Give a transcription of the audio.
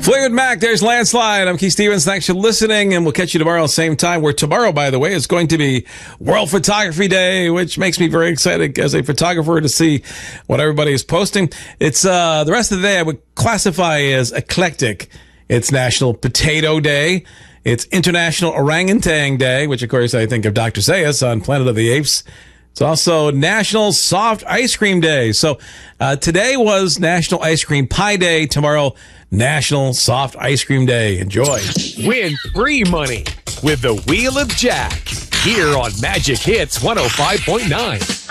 Fleetwood Mac, there's Landslide. I'm Keith Stevens. Thanks for listening, and we'll catch you tomorrow, same time. Where tomorrow, by the way, is going to be World Photography Day, which makes me very excited as a photographer to see what everybody is posting. It's the rest of the day I would classify as eclectic. It's National Potato Day. It's International Orangutan Day, which, of course, I think of Dr. Zayas on Planet of the Apes. It's also National Soft Ice Cream Day. So today was National Ice Cream Pie Day. Tomorrow, National Soft Ice Cream Day. Enjoy. Win free money with the Wheel of Jack here on Magic Hits 105.9.